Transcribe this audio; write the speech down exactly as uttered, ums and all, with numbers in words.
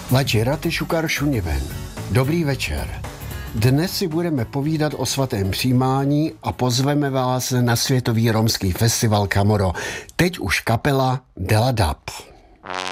Vačirate šukar šuniven. Dobrý večer. Dnes si budeme povídat o svatém přijímání a pozveme vás na Světový romský festival Kamoro. Teď už kapela Dela Dab.